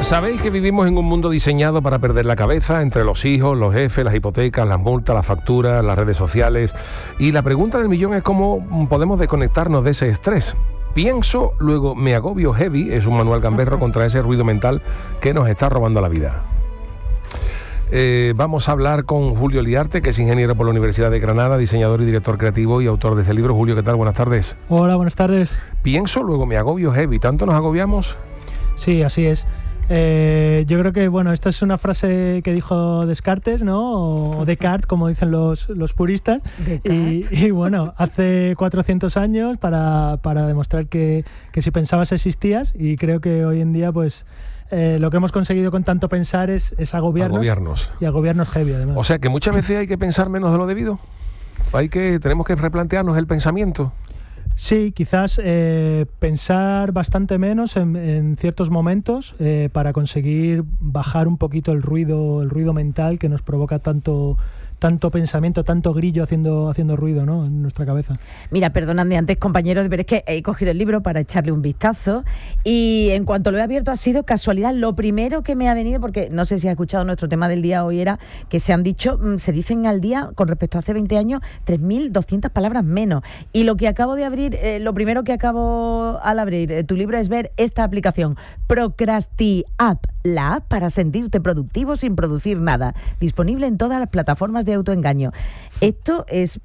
Sabéis que vivimos en un mundo diseñado para perder la cabeza entre los hijos, los jefes, las hipotecas, las multas, las facturas, las redes sociales. Y la pregunta del millón es cómo podemos desconectarnos de ese estrés. Pienso, luego me agobio heavy, es un manual gamberro contra ese ruido mental que nos está robando la vida. Vamos a hablar con Julio Liarte, que es ingeniero por la Universidad de Granada, diseñador y director creativo y autor de ese libro. Julio, ¿qué tal? Buenas tardes. Hola, buenas tardes. Pienso, luego me agobio heavy. ¿Tanto nos agobiamos? Sí, así es. Yo creo que, esta es una frase que dijo Descartes, ¿no? O Descartes, como dicen los puristas. Y hace 400 años para demostrar que si pensabas existías, y creo que hoy en día, lo que hemos conseguido con tanto pensar es agobiarnos. Y agobiarnos heavy, además. O sea, que muchas veces hay que pensar menos de lo debido. Tenemos que replantearnos el pensamiento. Sí, quizás pensar bastante menos en ciertos momentos para conseguir bajar un poquito el ruido mental que nos provoca tanto pensamiento, tanto grillo haciendo ruido, ¿no?, en nuestra cabeza. Mira, perdonadme antes, compañeros, pero es que he cogido el libro para echarle un vistazo y en cuanto lo he abierto ha sido casualidad. Lo primero que me ha venido, porque no sé si has escuchado, nuestro tema del día hoy era que se dicen al día, con respecto a hace 20 años, 3.200 palabras menos. Y lo que acabo de abrir, lo primero que acabo al abrir tu libro es ver esta aplicación, Procrasti-App, la app para sentirte productivo sin producir nada, disponible en todas las plataformas de autoengaño. Esto es,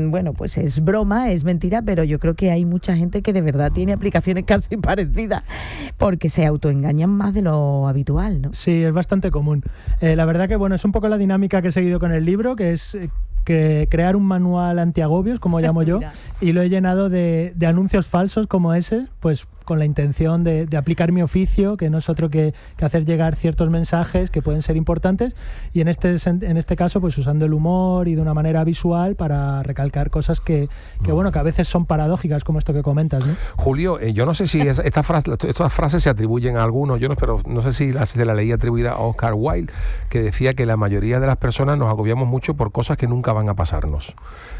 es broma, es mentira, pero yo creo que hay mucha gente que de verdad tiene aplicaciones casi parecidas porque se autoengañan más de lo habitual, ¿no? Sí, es bastante común. La verdad que, es un poco la dinámica que he seguido con el libro, que es crear un manual antiagobios, como llamo yo, y lo he llenado de anuncios falsos como ese, con la intención de aplicar mi oficio, que no es otro que hacer llegar ciertos mensajes que pueden ser importantes, y en este caso usando el humor y de una manera visual para recalcar cosas que a veces son paradójicas, como esto que comentas, ¿no? Julio, yo no sé si estas frases se atribuyen a algunos, pero no sé si se la leí atribuida a Oscar Wilde, que decía que la mayoría de las personas nos agobiamos mucho por cosas que nunca van a pasarnos.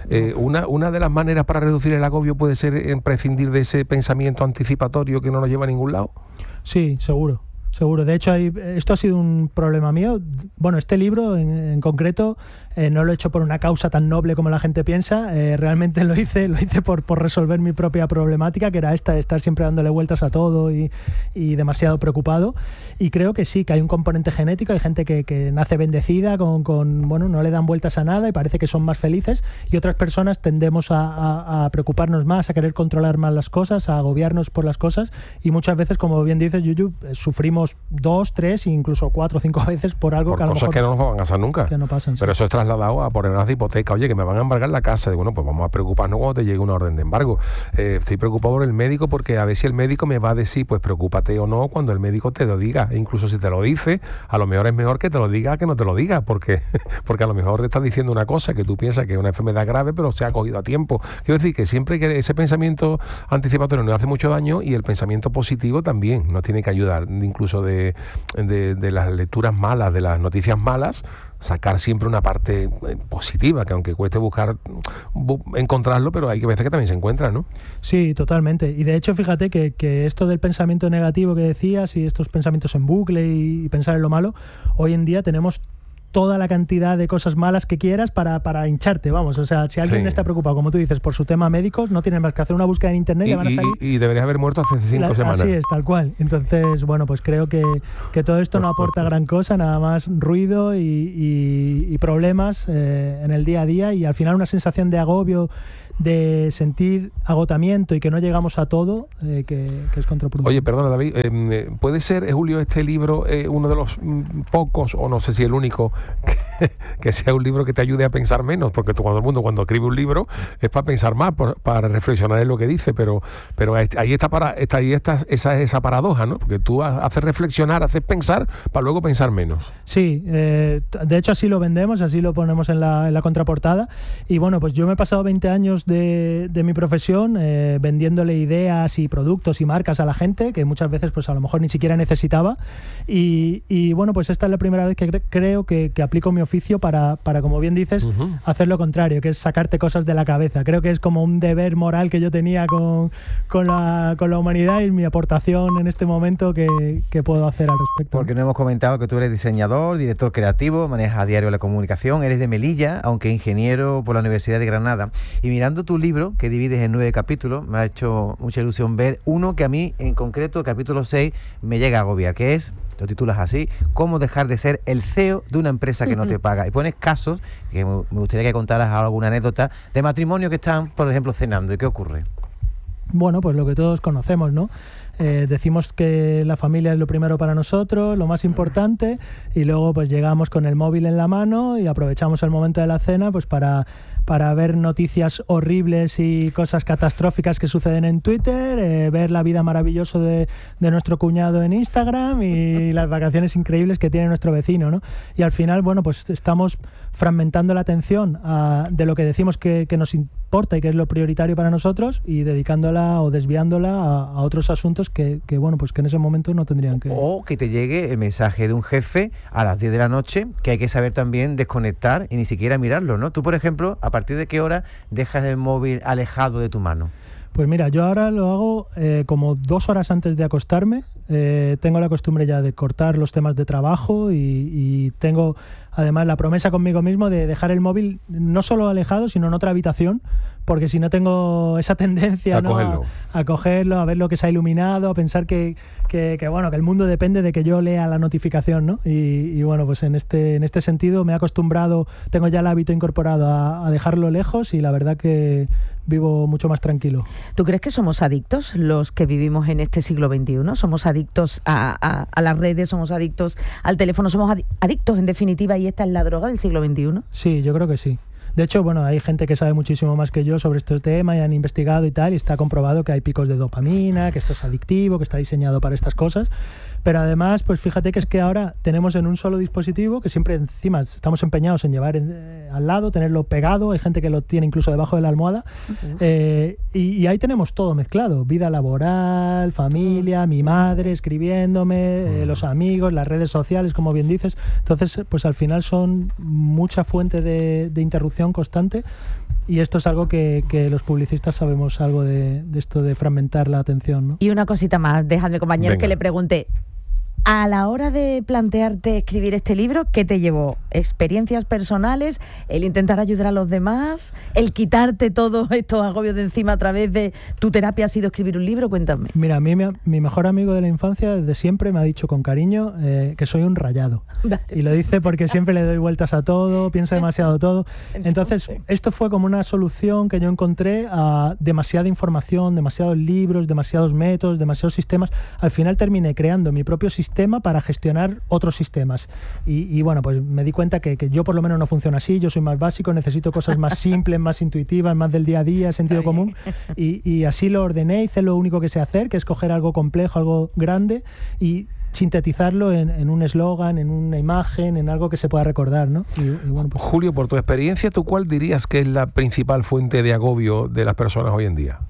Una de las maneras para reducir el agobio puede ser prescindir de ese pensamiento anticipatorio que no nos lleva a ningún lado. Sí, seguro. De hecho, esto ha sido un problema mío. Este libro en concreto no lo he hecho por una causa tan noble como la gente piensa. Realmente lo hice por resolver mi propia problemática, que era esta de estar siempre dándole vueltas a todo y demasiado preocupado. Y creo que sí, que hay un componente genético. Hay gente que nace bendecida no le dan vueltas a nada y parece que son más felices. Y otras personas tendemos a preocuparnos más, a querer controlar más las cosas, a agobiarnos por las cosas. Y muchas veces, como bien dices, Yuyu, sufrimos 2, 3, incluso 4 o 5 veces por algo por que a lo mejor que no nos van a pasar nunca. Que no pasan, sí. Pero eso es trasladado a ponernos de hipoteca. Oye, que me van a embargar la casa. Pues vamos a preocuparnos cuando te llegue una orden de embargo. Estoy preocupado por el médico porque a ver si el médico me va a decir, preocúpate o no, cuando el médico te lo diga. E incluso si te lo dice, a lo mejor es mejor que te lo diga que no te lo diga, porque a lo mejor te está diciendo una cosa que tú piensas que es una enfermedad grave, pero se ha cogido a tiempo. Quiero decir que siempre que ese pensamiento anticipatorio nos hace mucho daño, y el pensamiento positivo también nos tiene que ayudar, incluso de las lecturas malas, de las noticias malas, sacar siempre una parte positiva, que aunque cueste encontrarlo, pero hay veces que también se encuentra, ¿no? Sí, totalmente. Y de hecho, fíjate que esto del pensamiento negativo que decías, y estos pensamientos en bucle y pensar en lo malo, hoy en día tenemos toda la cantidad de cosas malas que quieras para hincharte, vamos. O sea, si alguien está preocupado, como tú dices, por su tema médicos, no tienes más que hacer una búsqueda en internet y van a salir. Y deberías haber muerto hace 5 semanas. Así es, tal cual. Entonces, creo que todo esto no aporta gran cosa, nada más ruido y problemas en el día a día, y al final una sensación de agobio, de sentir agotamiento y que no llegamos a todo, que es contraproducente. Oye, perdona, David, ¿puede ser, Julio, este libro uno de los pocos, o no sé si el único, que sea un libro que te ayude a pensar menos? Porque cuando escribe un libro es para pensar más, para reflexionar en lo que dice, pero ahí está esa paradoja, ¿no? Porque tú haces reflexionar, haces pensar para luego pensar menos. Sí, de hecho así lo vendemos, así lo ponemos en la contraportada. Y yo me he pasado 20 años de mi profesión vendiéndole ideas y productos y marcas a la gente que muchas veces a lo mejor ni siquiera necesitaba, y esta es la primera vez que creo que aplico mi oficio para como bien dices, hacer lo contrario, que es sacarte cosas de la cabeza. Creo que es como un deber moral que yo tenía con la humanidad y mi aportación en este momento que puedo hacer al respecto. Porque no hemos comentado que tú eres diseñador, director creativo, manejas a diario la comunicación, eres de Melilla, aunque ingeniero por la Universidad de Granada. Y mirando tu libro, que divides en 9 capítulos, me ha hecho mucha ilusión ver uno que a mí, en concreto, el capítulo 6, me llega a agobiar, que es, lo titulas así, cómo dejar de ser el CEO de una empresa que no te paga. Y pones casos, que me gustaría que contaras alguna anécdota, de matrimonio que están, por ejemplo, cenando. ¿Y qué ocurre? Bueno, pues lo que todos conocemos, ¿no? Decimos que la familia es lo primero para nosotros, lo más importante, y luego pues llegamos con el móvil en la mano y aprovechamos el momento de la cena pues para ver noticias horribles y cosas catastróficas que suceden en Twitter, ver la vida maravillosa de nuestro cuñado en Instagram y las vacaciones increíbles que tiene nuestro vecino, ¿no? Y al final, bueno, pues estamos fragmentando la atención de lo que decimos que nos importa y que es lo prioritario para nosotros, y dedicándola o desviándola a otros asuntos que bueno, pues que en ese momento no tendrían que... O que te llegue el mensaje de un jefe a las 10 de la noche, que hay que saber también desconectar y ni siquiera mirarlo, ¿no? Tú, por ejemplo, ¿a partir de qué hora dejas el móvil alejado de tu mano? Pues mira, yo ahora lo hago como 2 horas antes de acostarme. Tengo la costumbre ya de cortar los temas de trabajo y tengo además la promesa conmigo mismo de dejar el móvil no solo alejado, sino en otra habitación, porque si no tengo esa tendencia a cogerlo, a ver lo que se ha iluminado, a pensar que bueno, que el mundo depende de que yo lea la notificación, ¿no? Y bueno, pues en este sentido me he acostumbrado, tengo ya el hábito incorporado a dejarlo lejos, y la verdad que vivo mucho más tranquilo. ¿Tú crees que somos adictos los que vivimos en este siglo XXI? ¿Somos adictos a las redes? ¿Somos adictos al teléfono? ¿Somos adictos en definitiva, y esta es la droga del siglo XXI? Sí, yo creo que sí. De hecho, bueno, hay gente que sabe muchísimo más que yo sobre estos temas y han investigado y tal, y está comprobado que hay picos de dopamina, que esto es adictivo, que está diseñado para estas cosas. Pero además, pues fíjate que es que ahora tenemos en un solo dispositivo, que siempre encima estamos empeñados en llevar al lado, tenerlo pegado, hay gente que lo tiene incluso debajo de la almohada, y ahí tenemos todo mezclado: vida laboral, familia, mi madre escribiéndome, los amigos, las redes sociales, como bien dices. Entonces, pues al final son mucha fuente de interrupción constante. Y esto es algo que los publicistas sabemos algo de esto de fragmentar la atención, ¿no? Y una cosita más, dejadme, compañero, Venga. que le pregunte. A la hora de plantearte escribir este libro, ¿qué te llevó? ¿Experiencias personales? ¿El intentar ayudar a los demás? ¿El quitarte todos estos agobios de encima a través de tu terapia ha sido escribir un libro? Cuéntame. Mira, a mí mi mejor amigo de la infancia desde siempre me ha dicho con cariño que soy un rayado. Dale. Y lo dice porque siempre le doy vueltas a todo, pienso demasiado todo. Entonces, esto fue como una solución que yo encontré a demasiada información, demasiados libros, demasiados métodos, demasiados sistemas. Al final terminé creando mi propio sistema para gestionar otros sistemas. Y bueno, pues me di cuenta que yo por lo menos no funciona así, yo soy más básico, necesito cosas más simples, más intuitivas, más del día a día, sentido común. Y así lo ordené, hice lo único que sé hacer, que es coger algo complejo, algo grande, y sintetizarlo en un eslogan, en una imagen, en algo que se pueda recordar, ¿no? Y bueno, pues... Julio, por tu experiencia, ¿tú cuál dirías que es la principal fuente de agobio de las personas hoy en día?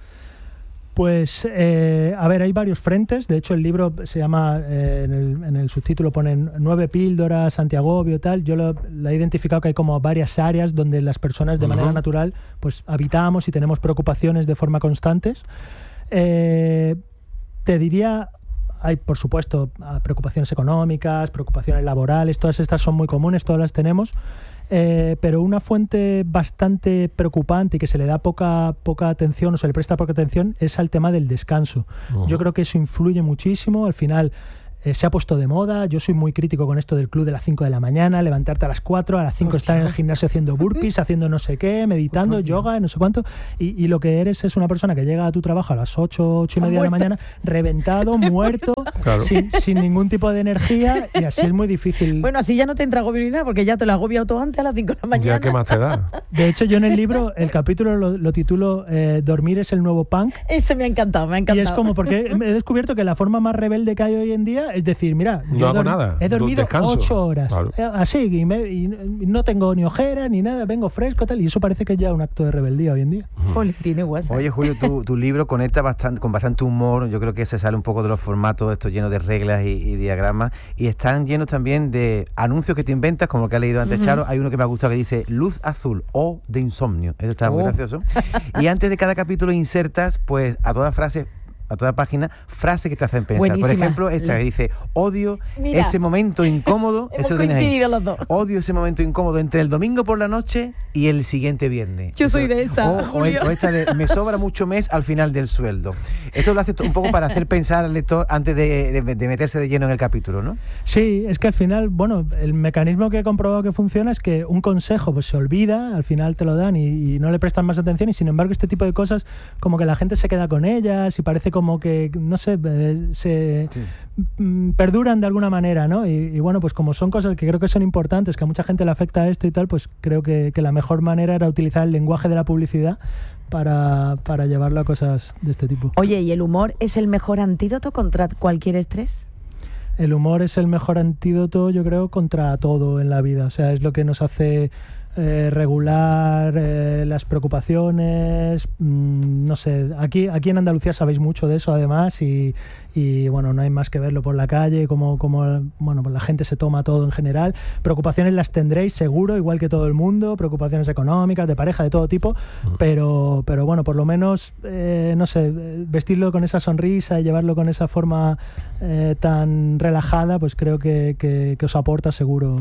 Pues, a ver, hay varios frentes. De hecho, el libro se llama, en el subtítulo ponen 9 píldoras, antiagobio, tal. Yo lo he identificado que hay como varias áreas donde las personas de manera natural pues habitamos y tenemos preocupaciones de forma constantes. Te diría, hay por supuesto preocupaciones económicas, preocupaciones laborales, todas estas son muy comunes, todas las tenemos. Pero una fuente bastante preocupante y que se le da poca atención o se le presta poca atención es al tema del descanso. Yo creo que eso influye muchísimo. Al final se ha puesto de moda. Yo soy muy crítico con esto del club de las 5 de la mañana, levantarte a las 4, a las 5 estar en el gimnasio haciendo burpees, haciendo no sé qué, meditando, yoga, no sé cuánto, y lo que eres es una persona que llega a tu trabajo a las 8 y media de la mañana, reventado, muerto, claro, sin ningún tipo de energía, y así es muy difícil. Bueno, así ya no te entra agobio ni nada, porque ya te lo agobiado todo antes a las 5 de la mañana. Ya, ¿qué más te da? De hecho, yo en el libro, el capítulo lo titulo Dormir es el nuevo punk. Ese me ha encantado, me ha encantado. Y es como porque he descubierto que la forma más rebelde que hay hoy en día es decir, mira, no hago nada, he dormido descanso. 8 horas, Claro. así, y no tengo ni ojera ni nada, vengo fresco tal, y eso parece que es ya un acto de rebeldía hoy en día. Jolín, tiene WhatsApp. Oye, Julio, tu libro conecta con bastante humor. Yo creo que se sale un poco de los formatos estos llenos de reglas y diagramas, y están llenos también de anuncios que te inventas, como el que ha leído antes Charo. Hay uno que me ha gustado que dice luz azul o de insomnio. Eso está muy gracioso. Y antes de cada capítulo insertas, pues, a toda página, frases que te hacen pensar. Buenísima. Por ejemplo, esta que dice, odio Mira. ese momento incómodo. Hemos eso lo tienes ahí. coincidido los dos. Odio ese momento incómodo entre el domingo por la noche y el siguiente viernes. Yo soy de esa, O Julio. esta de, me sobra mucho mes al final del sueldo. Esto lo hace un poco para hacer pensar al lector antes de meterse de lleno en el capítulo, ¿no? Sí, es que al final, bueno, el mecanismo que he comprobado que funciona es que un consejo pues se olvida, al final te lo dan y no le prestan más atención, y sin embargo este tipo de cosas como que la gente se queda con ellas y parece como que, no sé, perduran de alguna manera, ¿no? Y bueno, pues como son cosas que creo que son importantes, que a mucha gente le afecta esto y tal, pues creo que la mejor manera era utilizar el lenguaje de la publicidad para llevarlo a cosas de este tipo. Oye, ¿y el humor es el mejor antídoto contra cualquier estrés? El humor es el mejor antídoto, yo creo, contra todo en la vida. O sea, es lo que nos hace regular las preocupaciones. No sé, aquí en Andalucía sabéis mucho de eso, además, y bueno, no hay más que verlo por la calle, como bueno, pues la gente se toma todo en general. Preocupaciones las tendréis seguro, igual que todo el mundo, preocupaciones económicas, de pareja, de todo tipo, pero bueno, por lo menos, no sé, vestirlo con esa sonrisa y llevarlo con esa forma tan relajada, pues creo que os aporta seguro.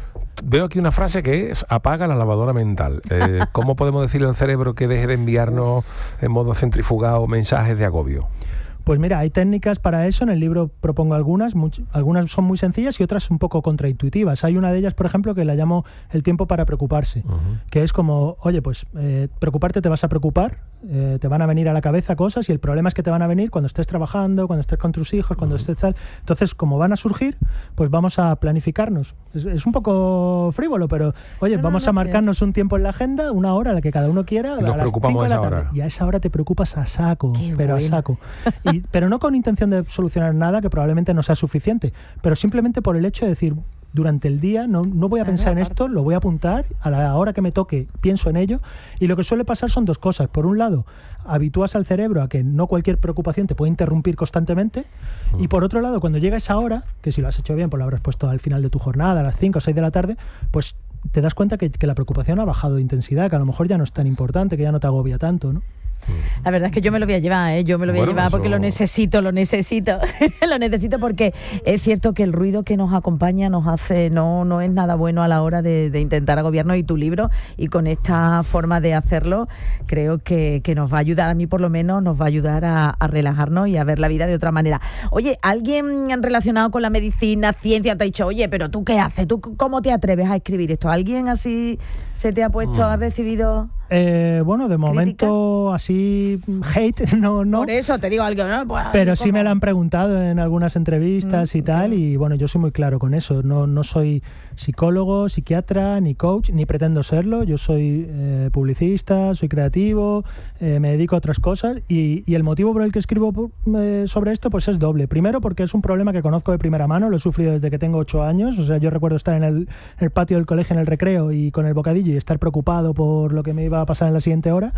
Veo aquí una frase que es: apaga la lavadora mental. ¿Cómo podemos decirle al cerebro que deje de enviarnos en modo centrifugado mensajes de agobio? Pues mira, hay técnicas para eso, en el libro propongo algunas son muy sencillas y otras un poco contraintuitivas. Hay una de ellas, por ejemplo, que la llamo el tiempo para preocuparse, que es como, oye, pues preocuparte te vas a preocupar, te van a venir a la cabeza cosas, y el problema es que te van a venir cuando estés trabajando, cuando estés con tus hijos, cuando estés tal. Entonces, como van a surgir, pues vamos a planificarnos. Es un poco frívolo, pero oye, vamos a marcarnos un tiempo en la agenda, una hora, la que cada uno quiera, Y nos a las preocupamos 5 de la a esa tarde. hora. Y a esa hora te preocupas a saco, Qué pero a bueno. saco. Pero no con intención de solucionar nada, que probablemente no sea suficiente, pero simplemente por el hecho de decir, durante el día no voy a pensar en esto, lo voy a apuntar, a la hora que me toque pienso en ello, y lo que suele pasar son dos cosas. Por un lado, habitúas al cerebro a que no cualquier preocupación te puede interrumpir constantemente, y por otro lado, cuando llega esa hora, que si lo has hecho bien, pues lo habrás puesto al final de tu jornada, a las 5 o 6 de la tarde, pues te das cuenta que la preocupación ha bajado de intensidad, que a lo mejor ya no es tan importante, que ya no te agobia tanto, ¿no? La verdad es que yo me lo voy a llevar, ¿eh? Yo me lo voy a llevar porque lo necesito. Lo necesito porque es cierto que el ruido que nos acompaña nos hace, no es nada bueno a la hora de intentar agobiarnos, y tu libro, y con esta forma de hacerlo, creo que nos va a ayudar, a mí por lo menos, nos va a ayudar a relajarnos y a ver la vida de otra manera. Oye, ¿alguien relacionado con la medicina, ciencia, te ha dicho, oye, pero tú qué haces? ¿Tú cómo te atreves a escribir esto? ¿Alguien así se te ha puesto, ha recibido...? Bueno, de momento así hate, no. Por eso te digo algo, ¿no? Pues, pero sí ¿cómo? me lo han preguntado en algunas entrevistas y tal, y bueno, yo soy muy claro con eso. No soy psicólogo, psiquiatra, ni coach, ni pretendo serlo. Yo soy publicista, soy creativo, me dedico a otras cosas, y el motivo por el que escribo sobre esto pues es doble. Primero, porque es un problema que conozco de primera mano, lo he sufrido desde que tengo 8 años. O sea, yo recuerdo estar en el patio del colegio en el recreo y con el bocadillo y estar preocupado por lo que me iba a pasar en la siguiente hora.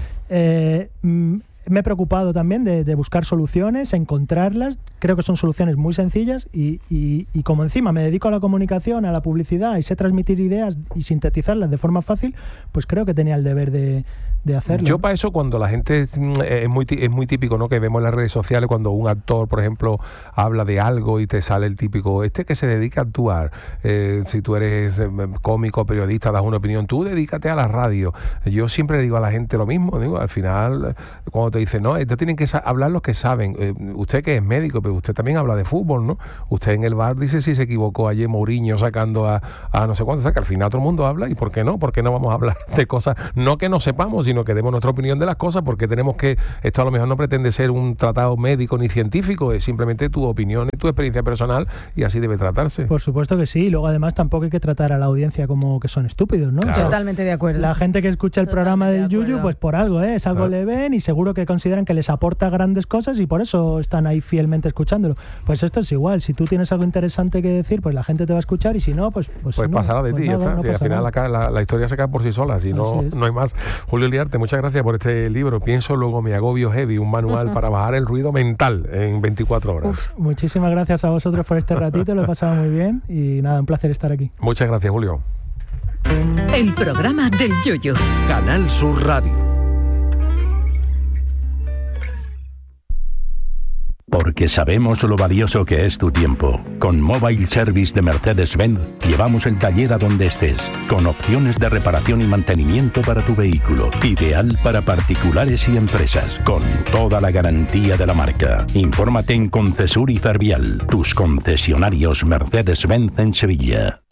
Me he preocupado también de buscar soluciones, encontrarlas. Creo que son soluciones muy sencillas, y como encima me dedico a la comunicación, a la publicidad, y sé transmitir ideas y sintetizarlas de forma fácil, pues creo que tenía el deber de hacerlo. Yo para eso, cuando la gente es muy típico, ¿no?, que vemos en las redes sociales cuando un actor, por ejemplo, habla de algo y te sale el típico, que se dedica a actuar. Si tú eres cómico, periodista, das una opinión, tú dedícate a la radio. Yo siempre le digo a la gente lo mismo, digo, al final, cuando te dicen, no, esto tienen que hablar los que saben. Usted que es médico, pero usted también habla de fútbol, ¿no? Usted en el bar dice si se equivocó ayer Mourinho sacando a no sé cuánto. O sea, que al final todo el mundo habla, y ¿por qué no? ¿Por qué no vamos a hablar de cosas, no que no sepamos, sino sino que demos nuestra opinión de las cosas, porque tenemos que, esto a lo mejor no pretende ser un tratado médico ni científico, es simplemente tu opinión y tu experiencia personal, y así debe tratarse. Por supuesto que sí, y luego además tampoco hay que tratar a la audiencia como que son estúpidos, ¿no? Claro. Totalmente de acuerdo. La gente que escucha el programa del Yuyu, pues por algo, es algo le ven y seguro que consideran que les aporta grandes cosas y por eso están ahí fielmente escuchándolo. Pues esto es igual, si tú tienes algo interesante que decir, pues la gente te va a escuchar, y si no, pues no, pasará de ti, nada, al final la historia se cae por sí sola, si no hay más. Julio Liarte, muchas gracias por este libro, Pienso, luego me agobio heavy, un manual para bajar el ruido mental en 24 horas. Muchísimas gracias a vosotros por este ratito, lo he pasado muy bien y nada, un placer estar aquí. Muchas gracias, Julio. El programa del Yuyu. Canal Sur Radio. Porque sabemos lo valioso que es tu tiempo. Con Mobile Service de Mercedes-Benz llevamos el taller a donde estés, con opciones de reparación y mantenimiento para tu vehículo. Ideal para particulares y empresas, con toda la garantía de la marca. Infórmate en Concesur y Fervial, tus concesionarios Mercedes-Benz en Sevilla.